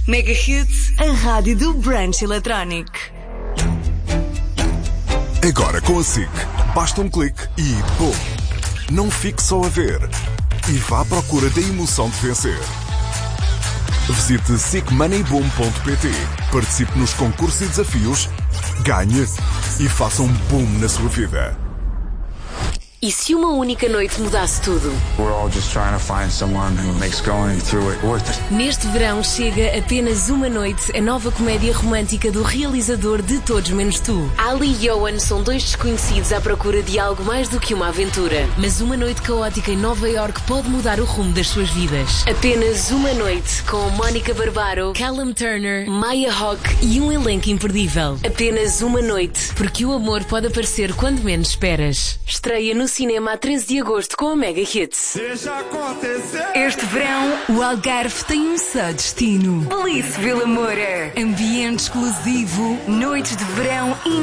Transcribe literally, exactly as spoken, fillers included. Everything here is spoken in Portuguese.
Mega Hits, a rádio do brunch eletrónico. Agora com a S I C, basta um clique e BUM! Não fique só a ver e vá à procura da emoção de vencer. Visite sic money boom ponto pt, participe nos concursos e desafios, ganhe e faça um boom na sua vida. E se uma única noite mudasse tudo? We're all just trying to find someone who makes going through it worth it. Neste verão chega Apenas Uma Noite, a nova comédia romântica do realizador de Todos Menos Tu. Ali e Owen são dois desconhecidos à procura de algo mais do que uma aventura. Mas uma noite caótica em Nova York pode mudar o rumo das suas vidas. Apenas Uma Noite, com Mónica Barbaro, Callum Turner, Maya Hawke e um elenco imperdível. Apenas Uma Noite, porque o amor pode aparecer quando menos esperas. Estreia no cinema a treze de agosto com a Mega Hits. Este verão, o Algarve tem um só destino: Bliss Vila Moura. Ambiente exclusivo, noites de verão